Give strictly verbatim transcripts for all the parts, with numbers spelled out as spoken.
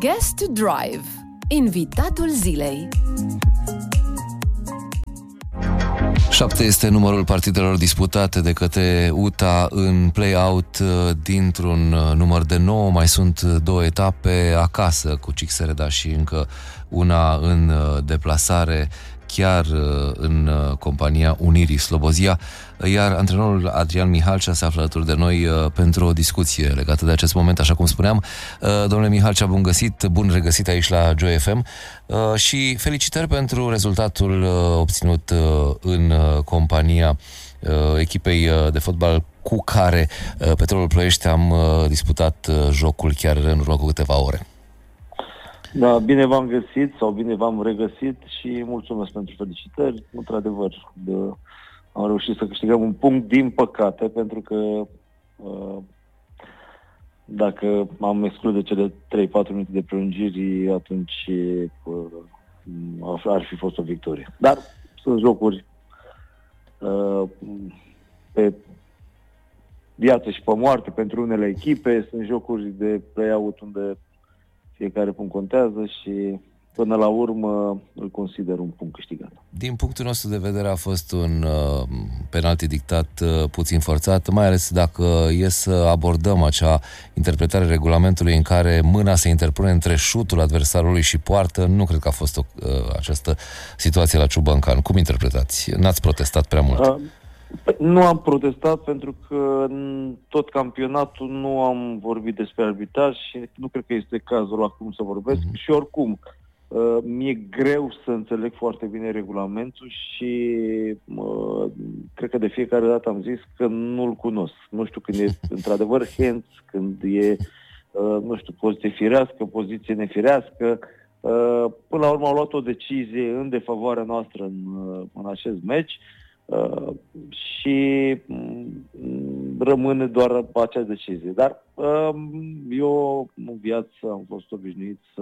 Guest to Drive. Invitatul zilei. Șapte este numărul partidelor disputate de către U T A în play-out dintr-un număr de nouă. Mai sunt două etape acasă cu Cixereda și încă una în deplasare, chiar în compania Unirii Slobozia, iar antrenorul Adrian Mihalcea se află alături de noi pentru o discuție legată de acest moment, așa cum spuneam. Domnule Mihalcea, bun găsit, bun regăsit aici la Joy F M și felicitări pentru rezultatul obținut în compania echipei de fotbal cu care Petrolul Ploiești am disputat jocul chiar în urmă cu câteva ore. Da, bine v-am găsit sau bine v-am regăsit și mulțumesc pentru felicitări. Într-adevăr, de, am reușit să câștigăm un punct, din păcate, pentru că uh, dacă am exclude cele trei patru minute de prelungiri, atunci uh, ar fi fost o victorie. Dar sunt jocuri uh, pe viață și pe moarte pentru unele echipe, sunt jocuri de play-out unde fiecare punct contează și până la urmă îl consider un punct câștigat. Din punctul nostru de vedere a fost un uh, penalti dictat uh, puțin forțat, mai ales dacă e să abordăm acea interpretare regulamentului în care mâna se interpune între șutul adversarului și poartă. Nu cred că a fost o, uh, această situație la Ciubancan. Cum interpretați? N-ați protestat prea mult? Uh. Nu am protestat pentru că în tot campionatul nu am vorbit despre arbitraj și nu cred că este cazul acum să vorbesc. Mm-hmm. Și oricum, uh, mi-e greu să înțeleg foarte bine regulamentul și uh, cred că de fiecare dată am zis că nu-l cunosc. Nu știu când e într-adevăr hands, când e, uh, nu știu, poziție firească, poziție nefirească. Uh, până la urmă au luat o decizie în defavoarea noastră în, în acest meci. Uh, și um, rămâne doar acea decizie. Dar uh, eu în viață am fost obișnuit să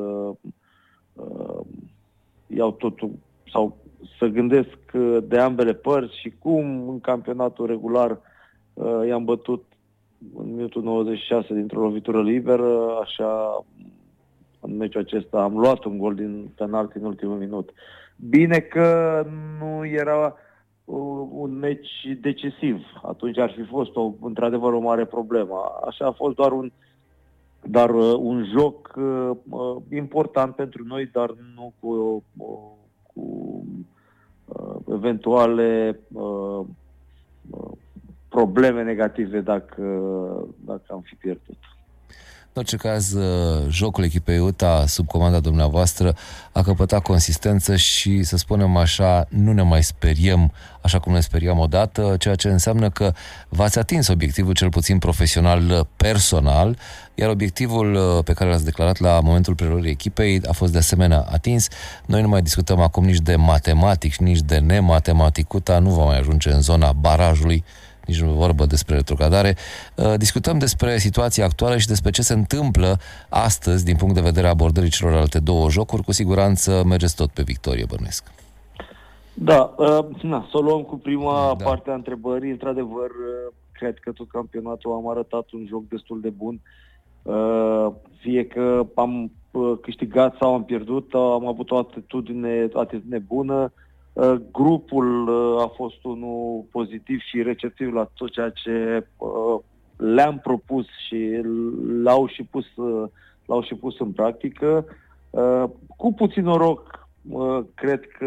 uh, iau totul sau să gândesc de ambele părți și cum în campionatul regular uh, i-am bătut în minutul nouăzeci și șase dintr-o lovitură liberă, așa în meciul acesta am luat un gol din penalti în ultimul minut. Bine că nu era un meci decisiv. Atunci ar fi fost o, într-adevăr o mare problemă. Așa a fost doar un, dar un joc uh, important pentru noi, dar nu cu, uh, cu uh, eventuale uh, uh, probleme negative dacă, dacă am fi pierdut. În orice caz, jocul echipei U T A sub comanda dumneavoastră a căpătat consistență și, să spunem așa, nu ne mai speriem așa cum ne speriam odată, ceea ce înseamnă că v-ați atins obiectivul cel puțin profesional personal, iar obiectivul pe care l-ați declarat la momentul preluării echipei a fost de asemenea atins. Noi nu mai discutăm acum nici de matematic, nici de nematematic. U T A nu va mai ajunge în zona barajului, nici nu vorbă despre retrogradare. Discutăm despre situația actuală și despre ce se întâmplă astăzi din punct de vedere a abordării celorlalte două jocuri. Cu siguranță mergeți tot pe victorie, bănuiesc. Da, uh, na, să o luăm cu prima da. parte a întrebării. Într-adevăr, uh, cred că tot campionatul am arătat un joc destul de bun. Uh, fie că am uh, câștigat sau am pierdut, uh, am avut o atitudine, atitudine bună. Uh, grupul uh, a fost unul pozitiv și receptiv la tot ceea ce uh, le-am propus și l-au și pus, uh, l-au și pus în practică. Uh, cu puțin noroc, uh, cred că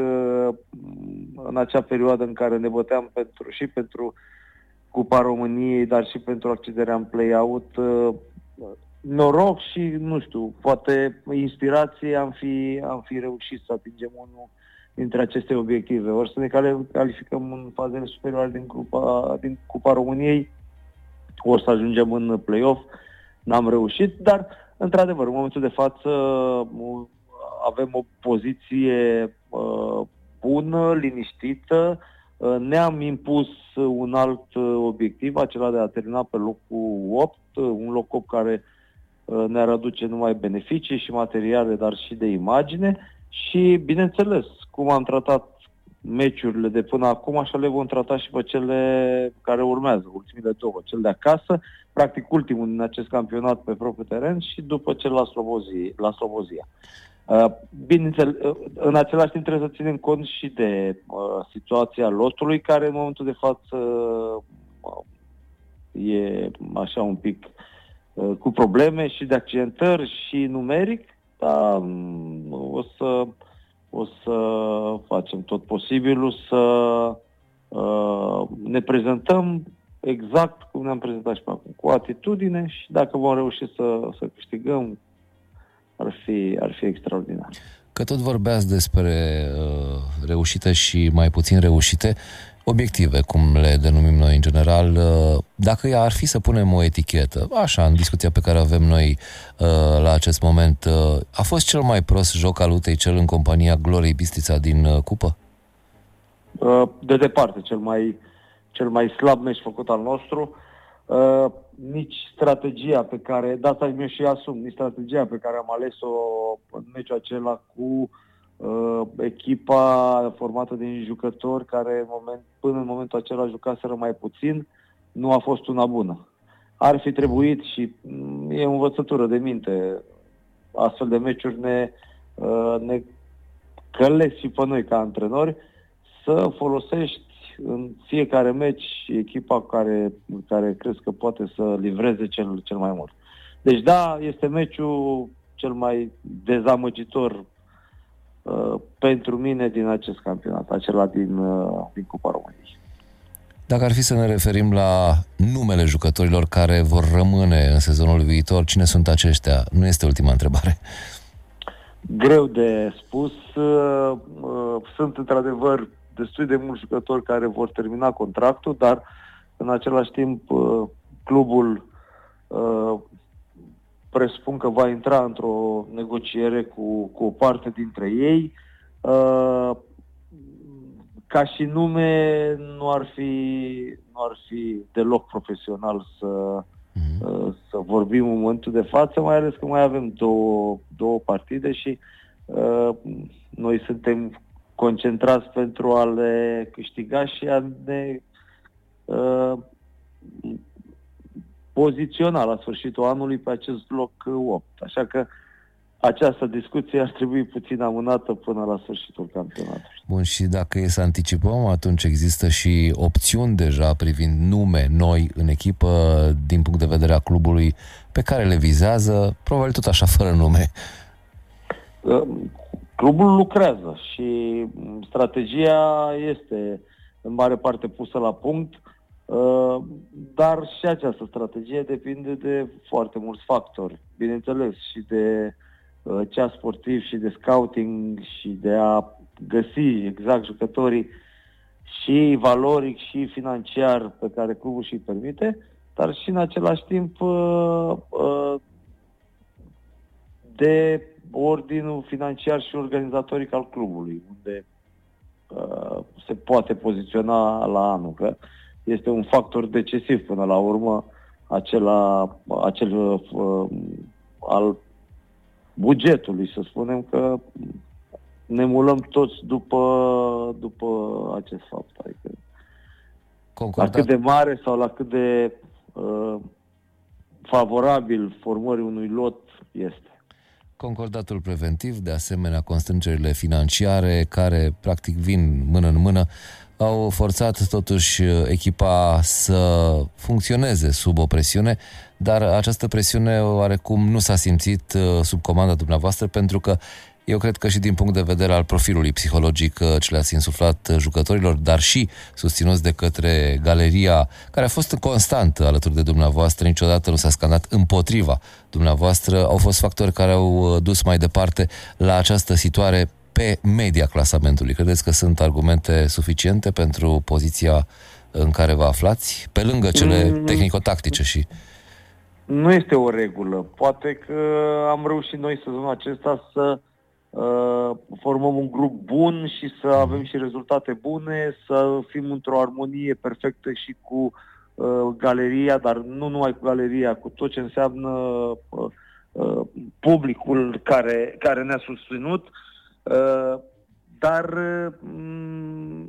în acea perioadă în care ne băteam pentru, și pentru Cupa României, dar și pentru accederea în play-out, uh, noroc și, nu știu, poate inspirație, am fi, am fi reușit să atingem unul dintre aceste obiective. Ori să ne calificăm în fazele superioare din Cupa, din Cupa României, ori să ajungem în play-off. N-am reușit, dar, într-adevăr, în momentul de față avem o poziție uh, bună, liniștită. Uh, ne-am impus un alt obiectiv, acela de a termina pe locul opt, un loc opt care uh, ne-ar aduce numai beneficii și materiale, dar și de imagine. Și, bineînțeles, cum am tratat meciurile de până acum, așa le vom trata și pe cele care urmează, ultimile două, cel de acasă, practic ultimul din acest campionat pe propriul teren și după cel la Slobozia. La Slobozia. Uh, bineînțeles, în același timp trebuie să ținem cont și de uh, situația lotului, care în momentul de față uh, e așa un pic uh, cu probleme și de accidentări și numeric, dar um, o să o să facem tot posibilul să uh, ne prezentăm exact cum ne-am prezentat și pe acum, cu atitudine, și dacă vom reuși să, să câștigăm, ar fi, ar fi extraordinar. Că tot vorbeați despre uh, reușite și mai puțin reușite, obiective, cum le denumim noi în general, uh, dacă ar fi să punem o etichetă, așa, în discuția pe care avem noi uh, la acest moment, uh, a fost cel mai prost joc al Utei cel în compania Gloriei Bistrița din uh, cupă? Uh, de departe, cel mai, cel mai slab meci făcut al nostru. Uh, nici strategia pe care, de asta mi-o și asum, nici strategia pe care am ales-o în meciul acela cu uh, echipa formată din jucători care în moment, până în momentul acela jucaseră mai puțin, nu a fost una bună. Ar fi trebuit, și e o învățătură de minte, astfel de meciuri ne, uh, ne călesc și pe noi ca antrenori, să folosești în fiecare meci echipa care, care crezi că poate să livreze cel, cel mai mult. Deci da, este meciul cel mai dezamăgitor uh, pentru mine din acest campionat, acela din, uh, din Cupa României. Dacă ar fi să ne referim la numele jucătorilor care vor rămâne în sezonul viitor, cine sunt aceștia? Nu este ultima întrebare. Greu de spus. Uh, uh, sunt într-adevăr destul de mulți jucători care vor termina contractul, dar în același timp uh, clubul uh, presupun că va intra într-o negociere cu, cu o parte dintre ei. Uh, ca și nume nu ar fi, nu ar fi deloc profesional să, mm-hmm. uh, să vorbim în momentul de față, mai ales că mai avem două, două partide și uh, noi suntem concentrați pentru a le câștiga și a ne uh, poziționa la sfârșitul anului pe acest loc opt. Așa că această discuție ar trebui puțin amânată până la sfârșitul campionatului. Bun, și dacă e să anticipăm, atunci există și opțiuni deja privind nume noi în echipă din punct de vedere a clubului pe care le vizează, probabil tot așa fără nume. Uh, Clubul lucrează și strategia este în mare parte pusă la punct, dar și această strategie depinde de foarte mulți factori, bineînțeles, și de cea sportiv și de scouting și de a găsi exact jucătorii și valoric și financiar pe care clubul și-i permite, dar și în același timp de ordinul financiar și organizatoric al clubului, unde uh, se poate poziționa la anul, că este un factor decisiv până la urmă acela, acel uh, al bugetului, să spunem, că ne mulăm toți după, după acest fapt. Adică Concordat. La cât de mare sau la cât de uh, favorabil formării unui lot este. Concordatul preventiv, de asemenea constrângerile financiare care practic vin mână în mână, au forțat totuși echipa să funcționeze sub o presiune, dar această presiune oarecum nu s-a simțit sub comanda dumneavoastră, pentru că eu cred că și din punct de vedere al profilului psihologic ce le-ați insuflat jucătorilor, dar și susținuți de către galeria, care a fost constant alături de dumneavoastră, niciodată nu s-a scandat împotriva dumneavoastră, au fost factori care au dus mai departe la această situare pe media clasamentului. Credeți că sunt argumente suficiente pentru poziția în care vă aflați, pe lângă cele mm. tehnico-tactice și... Nu este o regulă. Poate că am reușit noi sezonul acesta să uh, formăm un grup bun și să avem și rezultate bune, să fim într-o armonie perfectă și cu uh, galeria, dar nu numai cu galeria, cu tot ce înseamnă uh, uh, publicul care, care ne-a susținut. Uh, dar uh,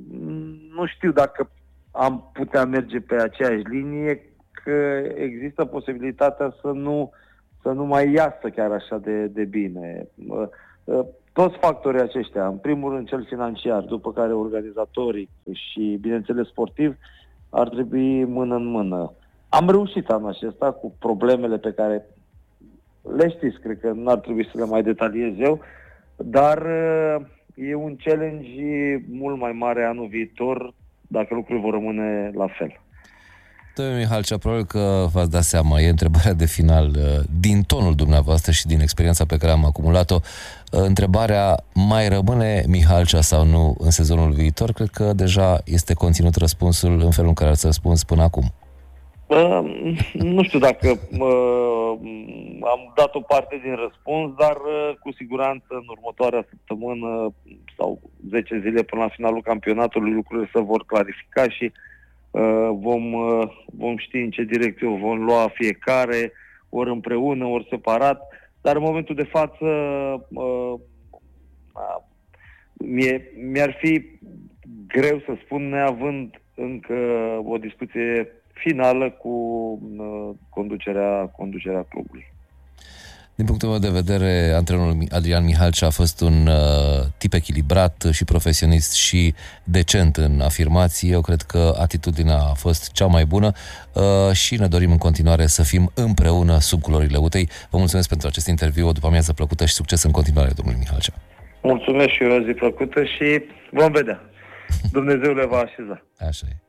nu știu dacă am putea merge pe aceeași linie, că există posibilitatea să nu, să nu mai iasă chiar așa de, de bine. Toți factorii aceștia, în primul rând cel financiar, după care organizatorii și, bineînțeles, sportiv, ar trebui mână în mână. Am reușit anul acesta cu problemele pe care le știți, cred că nu ar trebui să le mai detaliez eu, dar e un challenge mult mai mare anul viitor dacă lucrurile vor rămâne la fel. Domnule Mihalcea, probabil că v-ați dat seama, e întrebarea de final. Din tonul dumneavoastră și din experiența pe care am acumulat-o, întrebarea mai rămâne Mihalcea sau nu în sezonul viitor? Cred că deja este conținut răspunsul în felul în care ați răspuns până acum. Uh, nu știu dacă uh, am dat o parte din răspuns, dar uh, cu siguranță în următoarea săptămână sau zece zile până la finalul campionatului lucrurile se vor clarifica și uh, vom, uh, vom ști în ce direcție o vom lua fiecare, ori împreună, ori separat, dar în momentul de față uh, uh, mie, mi-ar fi greu să spun, neavând încă o discuție finală cu uh, conducerea, conducerea clubului. Din punctul meu de vedere, antrenorul Adrian Mihalcea a fost un uh, tip echilibrat și profesionist și decent în afirmații. Eu cred că atitudinea a fost cea mai bună uh, și ne dorim în continuare să fim împreună sub culorile UTEI. Vă mulțumesc pentru acest interviu, o după amiază plăcută și succes în continuare, domnule Mihalcea. Mulțumesc și eu, o zi plăcută și vom vedea. Dumnezeu le va așeza. Așa e.